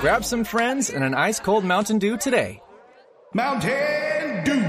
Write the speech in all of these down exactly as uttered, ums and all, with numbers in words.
Grab some friends and an ice-cold Mountain Dew today. Mountain Dew.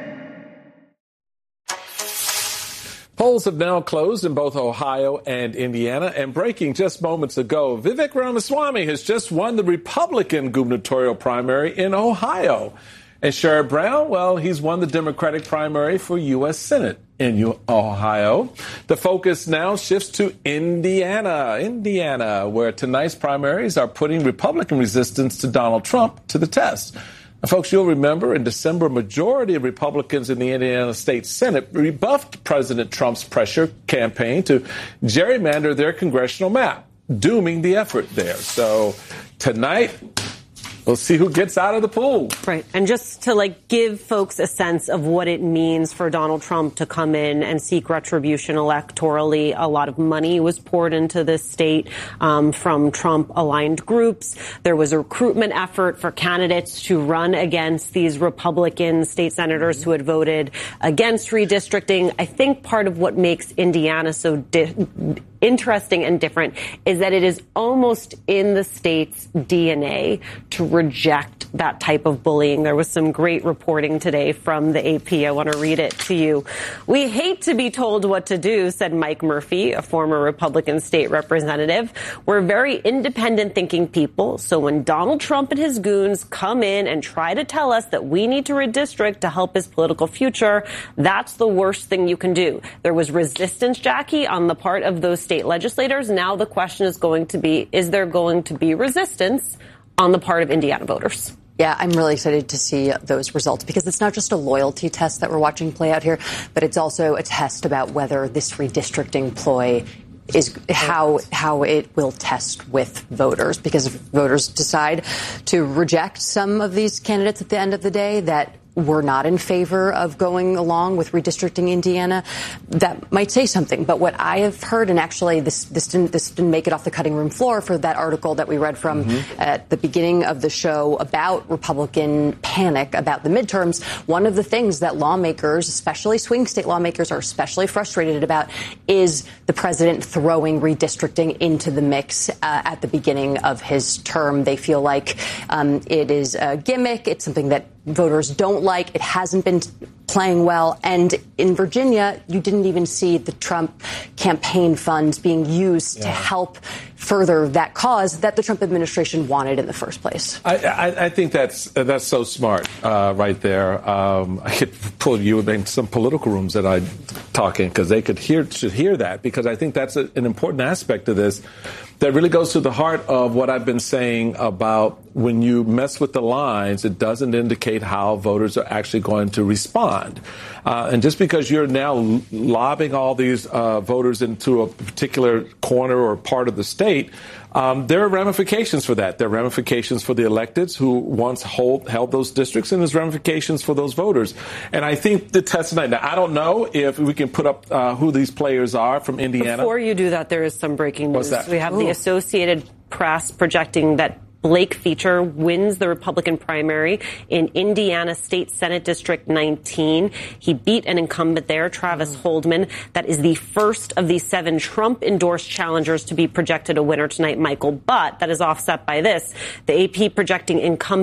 Polls have now closed in both Ohio and Indiana. And breaking just moments ago, Vivek Ramaswamy has just won the Republican gubernatorial primary in Ohio. And Sherrod Brown, well, he's won the Democratic primary for U S Senate in Ohio. The focus now shifts to Indiana, Indiana, where tonight's primaries are putting Republican resistance to Donald Trump to the test. Now, folks, you'll remember in December, a majority of Republicans in the Indiana State Senate rebuffed President Trump's pressure campaign to gerrymander their congressional map, dooming the effort there. So tonight, we'll see who gets out of the pool. Right. And just to, like, give folks a sense of what it means for Donald Trump to come in and seek retribution electorally, a lot of money was poured into this state um, from Trump-aligned groups. There was a recruitment effort for candidates to run against these Republican state senators who had voted against redistricting. I think part of what makes Indiana so di- interesting and different is that it is almost in the state's D N A to reject that type of bullying. There was some great reporting today from the A P. I want to read it to you. "We hate to be told what to do," said Mike Murphy, a former Republican state representative. "We're very independent thinking people. So when Donald Trump and his goons come in and try to tell us that we need to redistrict to help his political future, that's the worst thing you can do." There was resistance, Jackie, on the part of those state legislators. Now the question is going to be, is there going to be resistance on the part of Indiana voters? Yeah, I'm really excited to see those results because it's not just a loyalty test that we're watching play out here, but it's also a test about whether this redistricting ploy is how how it will test with voters. Because if voters decide to reject some of these candidates at the end of the day that were not in favor of going along with redistricting Indiana, that might say something. But what I have heard, and actually this this didn't this didn't make it off the cutting room floor for that article that we read from mm-hmm. at the beginning of the show about Republican panic about the midterms, one of the things that lawmakers, especially swing state lawmakers, are especially frustrated about is the president throwing redistricting into the mix uh, at the beginning of his term. They feel like um, it is a gimmick. It's something that voters don't like. It hasn't been playing well. And in Virginia, you didn't even see the Trump campaign funds being used yeah. to help further that cause that the Trump administration wanted in the first place. I, I, I think that's that's so smart uh, right there. Um, I could pull you in some political rooms that I talk in because they could hear should hear that, because I think that's a, an important aspect of this that really goes to the heart of what I've been saying about when you mess with the lines, it doesn't indicate how voters are actually going to respond. Uh, and just because you're now lobbing all these uh, voters into a particular corner or part of the state, um, there are ramifications for that. There are ramifications for the electeds who once hold, held those districts, and there's ramifications for those voters. And I think the test tonight, now, I don't know if we can put up uh, who these players are from Indiana. Before you do that, there is some breaking news. What's that? We have Ooh. the Associated Press projecting that Blake Feature wins the Republican primary in Indiana State Senate District nineteen. He beat an incumbent there, Travis Holdman. That is the first of the seven Trump-endorsed challengers to be projected a winner tonight, Michael. But that is offset by this. The A P projecting incumbent